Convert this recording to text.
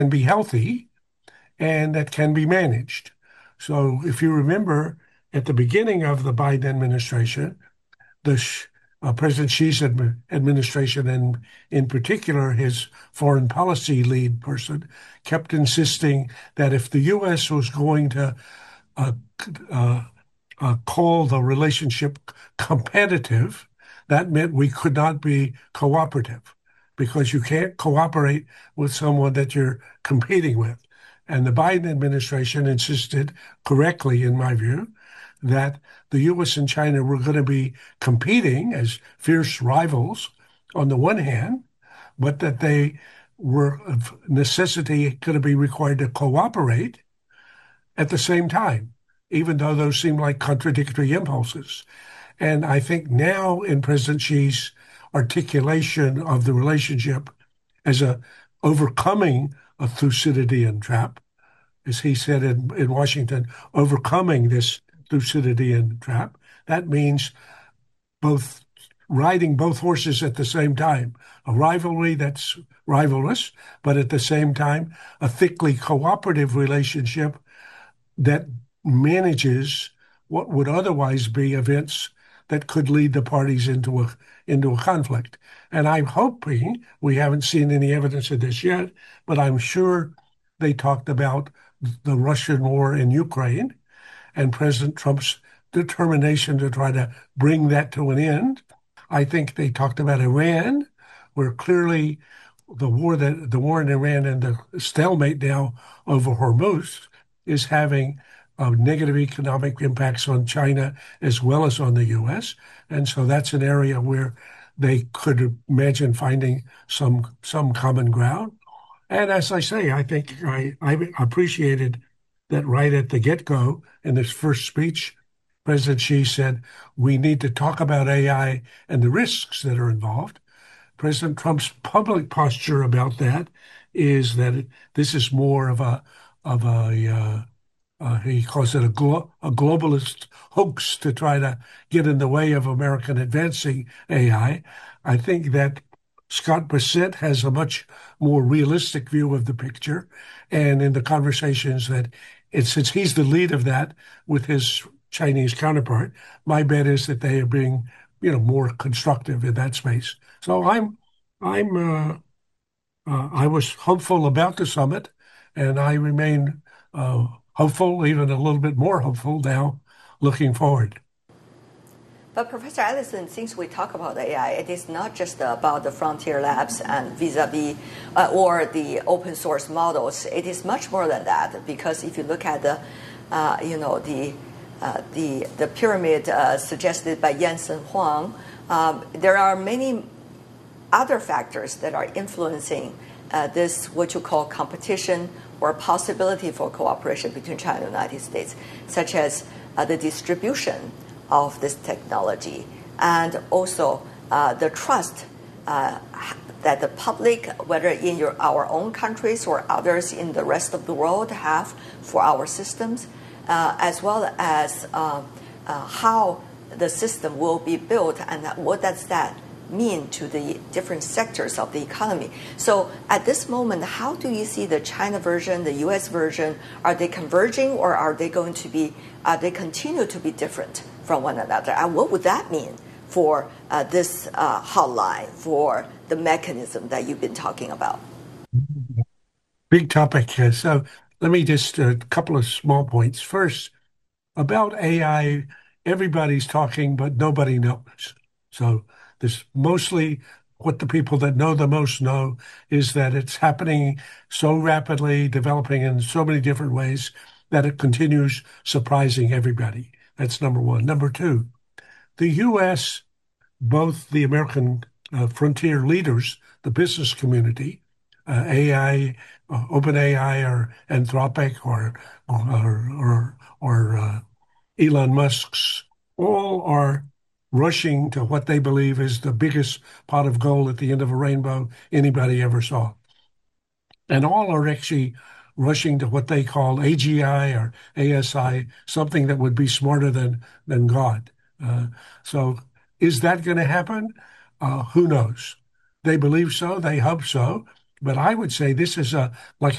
can be healthy and that can be managed. So if you remember at the beginning of the Biden administration, the President Xi's administration, and in particular his foreign policy lead person, kept insisting that if the U.S. was going to uh, uh, call the relationship competitive, that meant we could not be cooperative because you can't cooperate with someone that you're competing with. And the Biden administration insisted, correctly in my view, that the U.S. and China were going to be competing as fierce rivals on the one hand, but that they were of necessity going to be required to cooperate at the same time, even though those seem like contradictory impulses. And I think now in President Xi's articulation of the relationship as a overcoming a Thucydidean trap, as he said in Washington, overcoming this Thucydidean trap, that means both riding both horses at the same time, a rivalry that's rivalrous, but at the same time, a thickly cooperative relationship that manages what would otherwise be events that could lead the parties into a conflict. And I'm hoping we haven't seen any evidence of this yet, but I'm sure they talked about the Russian war in Ukraine and President Trump's determination to try to bring that to an end. I think they talked about Iran, where clearly the war in Iran and the stalemate now over Hormuz is having negative economic impacts on China as well as on the U.S. And so that's an area where they could imagine finding some common ground. And as I say, I think I appreciated that right at the get-go in this first speech, President Xi said, we need to talk about AI and the risks that are involved. President Trump's public posture about that is that this is more of a he calls it a globalist hoax to try to get in the way of American advancing AI. I think that Scott Bessent has a much more realistic view of the picture. And in the conversations since he's the lead of that with his Chinese counterpart, my bet is that they are being, more constructive in that space. So I was hopeful about the summit, and I remain hopeful, even a little bit more hopeful now, looking forward. But Professor Ellison, since we talk about AI, it is not just about the frontier labs and vis-a-vis or the open source models. It is much more than that, because if you look at the pyramid suggested by Jensen Huang, there are many other factors that are influencing this, what you call competition or possibility for cooperation between China and the United States, such as the distribution of this technology, and also the trust that the public, whether in our own countries or others in the rest of the world, have for our systems, as well as how the system will be built and what does that mean to the different sectors of the economy. So at this moment, how do you see the China version, the U.S. version? Are they converging, or are they continue to be different from one another? And what would that mean for this hotline, for the mechanism that you've been talking about? Big topic. So let me just a couple of small points. First, about AI, everybody's talking, but nobody knows. So this mostly what the people that know the most know is that it's happening so rapidly, developing in so many different ways that it continues surprising everybody. That's number one. Number two, the U.S., both the American frontier leaders, the business community, AI, OpenAI, or Anthropic, or Elon Musk's, all are rushing to what they believe is the biggest pot of gold at the end of a rainbow anybody ever saw. And all are actually rushing to what they call AGI or ASI, something that would be smarter than God. So is that going to happen? Who knows? They believe so. They hope so. But I would say this is like